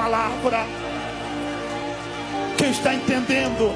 palavra. Quem está entendendo?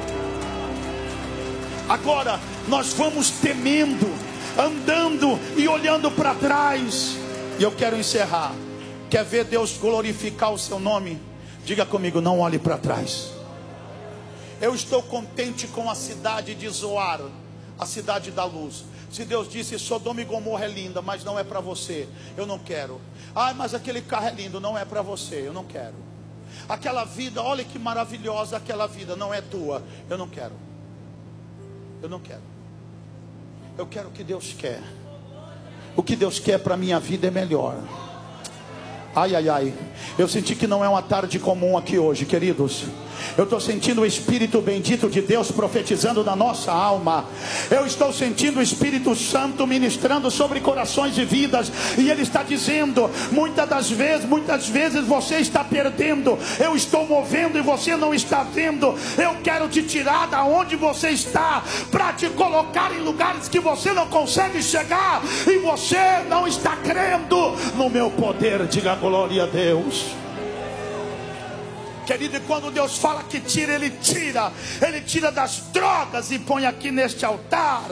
Agora nós vamos temendo, andando e olhando para trás. E eu quero encerrar. Quer ver Deus glorificar o seu nome? Diga comigo, não olhe para trás. Eu estou contente com a cidade de Zoar, a cidade da luz. Se Deus disse, Sodoma e Gomorra é linda, mas não é para você, eu não quero. Ah, mas aquele carro é lindo, não é para você, eu não quero. Aquela vida, olha que maravilhosa aquela vida, não é tua, eu não quero. Eu não quero. Eu quero o que Deus quer. O que Deus quer para a minha vida é melhor. Ai, ai, ai. Eu senti que não é uma tarde comum aqui hoje, queridos. Eu estou sentindo o Espírito bendito de Deus profetizando na nossa alma. Eu estou sentindo o Espírito Santo ministrando sobre corações e vidas. E Ele está dizendo, muitas vezes você está perdendo. Eu estou movendo e você não está vendo. Eu quero te tirar da onde você está, para te colocar em lugares que você não consegue chegar. E você não está crendo no meu poder. Diga glória a Deus. Querido, e quando Deus fala que tira, Ele tira das drogas e põe aqui neste altar.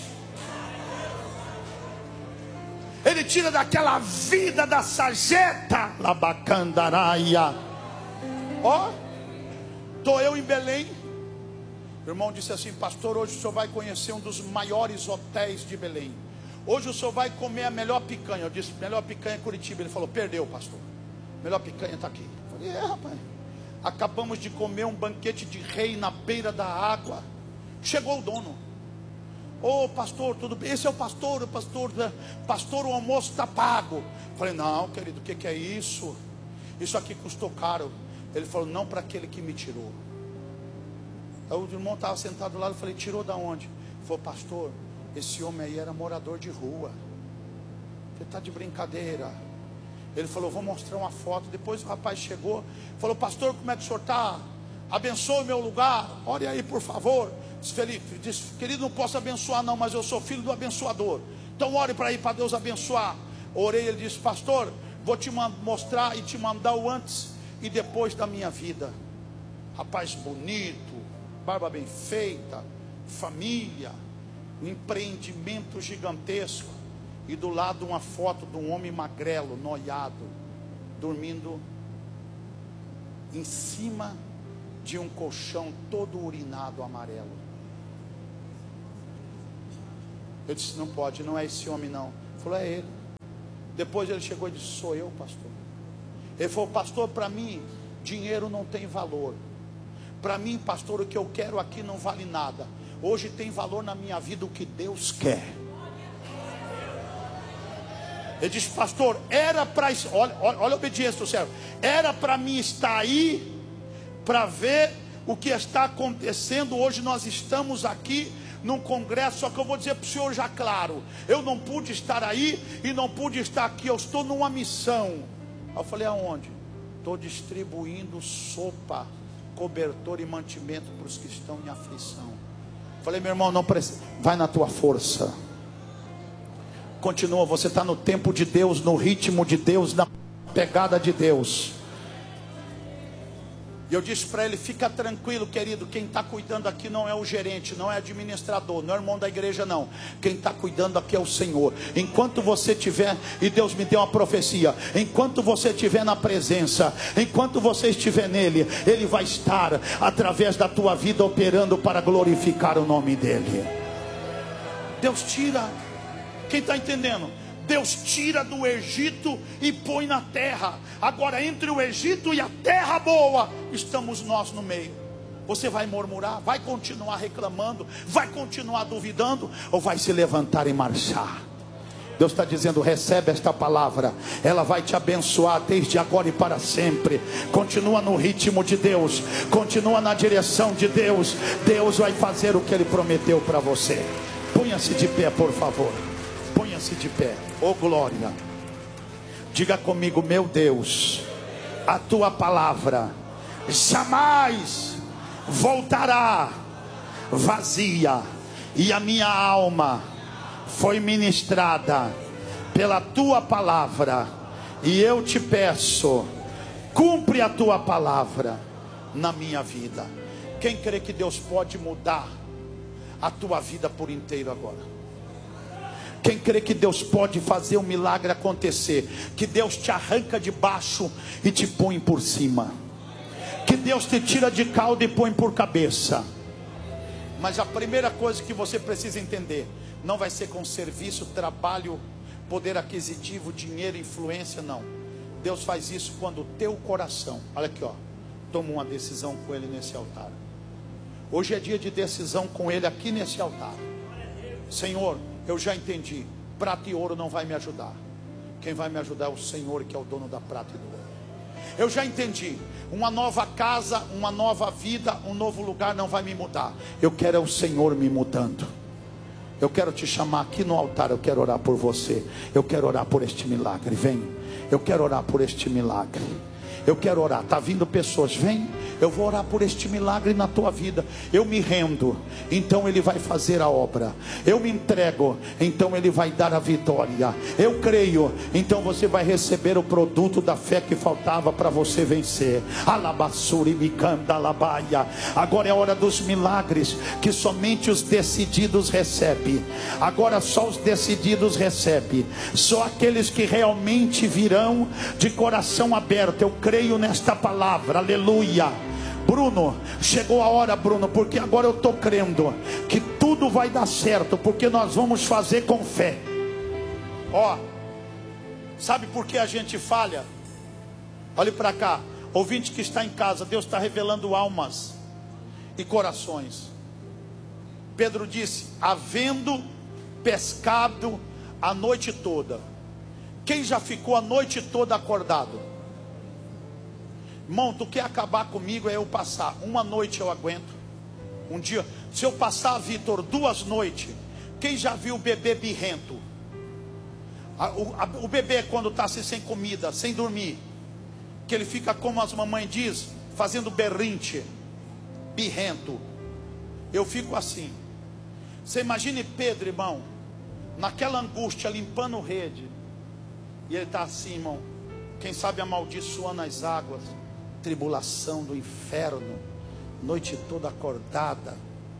Ele tira daquela vida da sarjeta, labacandaraia. Ó, estou eu em Belém. O irmão disse assim, pastor, hoje o senhor vai conhecer um dos maiores hotéis de Belém. Hoje o senhor vai comer a melhor picanha. Eu disse, melhor picanha é Curitiba. Ele falou, perdeu, pastor. Melhor picanha está aqui. Eu falei, rapaz. Acabamos de comer um banquete de rei na beira da água. Chegou o dono. Ô pastor, tudo bem? Esse é o pastor, o almoço está pago. Falei, não querido, o que é isso? Isso aqui custou caro. Ele falou, não para aquele que me tirou. Aí o irmão estava sentado lá, eu falei, tirou da onde? Ele falou, pastor, esse homem aí era morador de rua. Você está de brincadeira. Ele falou, vou mostrar uma foto. Depois o rapaz chegou, falou, pastor, como é que o senhor está? Abençoe o meu lugar, ore aí por favor. Felipe disse, querido, não posso abençoar não, mas eu sou filho do abençoador. Então ore para ir para Deus abençoar. Orei, ele disse, pastor, vou te mostrar e te mandar o antes e depois da minha vida. Rapaz bonito, barba bem feita, família, um empreendimento gigantesco. E do lado uma foto de um homem magrelo, noiado, dormindo em cima de um colchão todo urinado amarelo. Eu disse, não pode, não é esse homem não. Ele falou, é ele. Depois ele chegou e disse, sou eu, pastor. Ele falou, pastor, para mim dinheiro não tem valor. Para mim, pastor, o que eu quero aqui não vale nada. Hoje tem valor na minha vida o que Deus quer. Ele disse, pastor, era para... Olha a obediência do servo. Era para mim estar aí, para ver o que está acontecendo. Hoje nós estamos aqui num congresso, só que eu vou dizer para o senhor já claro. Eu não pude estar aí e não pude estar aqui. Eu estou numa missão. Aí eu falei, aonde? Estou distribuindo sopa, cobertor e mantimento para os que estão em aflição. Falei, meu irmão, não precisa. Vai na tua força. Continua, você está no tempo de Deus, no ritmo de Deus, na pegada de Deus. E eu disse para ele, fica tranquilo, querido, quem está cuidando aqui não é o gerente, não é administrador, não é o irmão da igreja não. Quem está cuidando aqui é o Senhor. Enquanto você estiver, e Deus me deu uma profecia, enquanto você estiver na presença, enquanto você estiver nele, Ele vai estar através da tua vida operando para glorificar o nome dEle. Deus tira. Quem está entendendo? Deus tira do Egito e põe na terra. Agora entre o Egito e a terra boa, estamos nós no meio. Você vai murmurar? Vai continuar reclamando? Vai continuar duvidando? Ou vai se levantar e marchar? Deus está dizendo, recebe esta palavra. Ela vai te abençoar desde agora e para sempre. Continua no ritmo de Deus. Continua na direção de Deus. Deus vai fazer o que Ele prometeu para você. Ponha-se de pé, por favor. Ponha-se de pé, oh glória. Diga comigo, meu Deus, a tua palavra jamais voltará vazia, e a minha alma foi ministrada pela tua palavra, e eu te peço, cumpre a tua palavra na minha vida. Quem crê que Deus pode mudar a tua vida por inteiro agora? Quem crê que Deus pode fazer um milagre acontecer? Que Deus te arranca de baixo e te põe por cima. Que Deus te tira de cauda e põe por cabeça. Mas a primeira coisa que você precisa entender, não vai ser com serviço, trabalho, poder aquisitivo, dinheiro, influência, não. Deus faz isso quando o teu coração, olha aqui, ó, toma uma decisão com Ele nesse altar. Hoje é dia de decisão com Ele aqui nesse altar. Senhor, eu já entendi, prata e ouro não vai me ajudar. Quem vai me ajudar é o Senhor, que é o dono da prata e do ouro. Eu já entendi, uma nova casa, uma nova vida, um novo lugar não vai me mudar. Eu quero é o Senhor me mudando. Eu quero te chamar aqui no altar, eu quero orar por você. Eu quero orar por este milagre, vem. Eu quero orar por este milagre. Eu quero orar, está vindo pessoas, vem. Eu vou orar por este milagre na tua vida. Eu me rendo, então Ele vai fazer a obra. Eu me entrego, então Ele vai dar a vitória. Eu creio, então você vai receber o produto da fé que faltava para você vencer. Alabassuri micanda alabaia. Agora é a hora dos milagres, que somente os decididos recebem. Agora só os decididos recebem. Só aqueles que realmente virão de coração aberto. Eu creio nesta palavra, aleluia. Bruno, chegou a hora, Bruno, porque agora eu estou crendo que tudo vai dar certo, porque nós vamos fazer com fé. Ó, sabe por que a gente falha? Olhe para cá, ouvinte que está em casa, Deus está revelando almas e corações. Pedro disse, havendo pescado a noite toda. Quem já ficou a noite toda acordado? Irmão, tu quer acabar comigo, é eu passar uma noite, eu aguento. Um dia, se eu passar, Vitor, 2 noites. Quem já viu o bebê birrento? O bebê quando está assim, sem comida, sem dormir, que ele fica, como as mamães diz, fazendo berrinte, birrento. Eu fico assim. Você imagine Pedro, irmão, naquela angústia, limpando rede, e ele está assim, irmão, quem sabe amaldiçoando as águas, tribulação do inferno, noite toda acordada,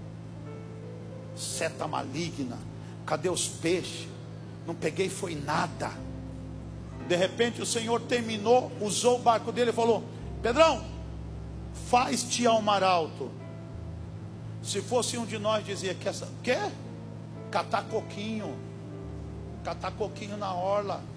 seta maligna, cadê os peixes? Não peguei foi nada. De repente o Senhor terminou, usou o barco dele e falou, Pedrão, faz-te ao mar alto. Se fosse um de nós dizia, quer? Catar coquinho na orla.